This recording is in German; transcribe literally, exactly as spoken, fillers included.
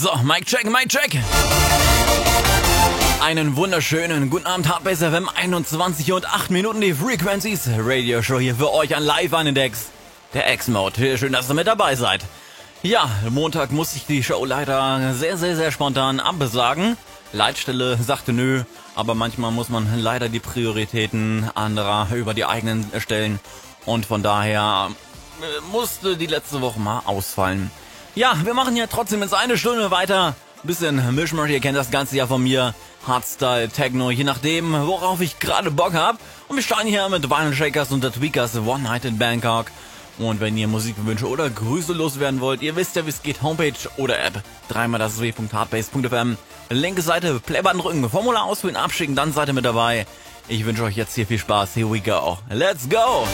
So, Mic check, Mic check. Einen wunderschönen guten Abend, Hardbass F M, einundzwanzig und acht Minuten die Frequencies Radio Show hier für euch an Live an den Decks. Der X-Mode, schön, dass ihr mit dabei seid. Ja, Montag muss ich die Show leider sehr, sehr, sehr spontan absagen. Leitstelle sagte nö, aber manchmal muss man leider die Prioritäten anderer über die eigenen stellen. Und von daher musste die letzte Woche mal ausfallen. Ja, wir machen ja trotzdem jetzt eine Stunde weiter. Bisschen Mischmasch, ihr kennt das Ganze ja von mir. Hardstyle, Techno, je nachdem, worauf ich gerade Bock hab. Und wir starten hier mit Vinyl Shakers und The Tweakers, One Night in Bangkok. Und wenn ihr Musikwünsche oder Grüße loswerden wollt, ihr wisst ja, wie es geht, Homepage oder App. Dreimal das w punkt hardbass punkt f m. Linke Seite, Playbutton drücken, Formular ausfüllen, abschicken, dann seid ihr mit dabei. Ich wünsche euch jetzt hier viel Spaß. Here we go. Let's go!